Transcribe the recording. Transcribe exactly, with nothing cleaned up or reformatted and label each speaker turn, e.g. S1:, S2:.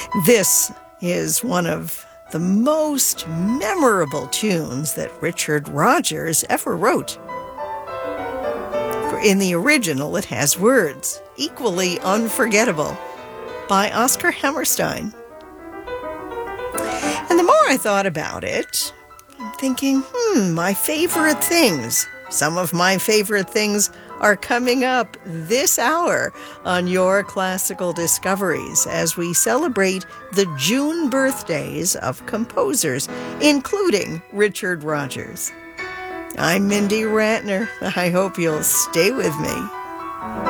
S1: This is one of the most memorable tunes that Richard Rodgers ever wrote. In the original, it has words, equally unforgettable, by Oscar Hammerstein. And the more I thought about it, I'm thinking, hmm, my favorite things. Some of my favorite things are coming up this hour on Your Classical Discoveries as we celebrate the June birthdays of composers, including Richard Rodgers. I'm Mindy Ratner. I hope you'll stay with me.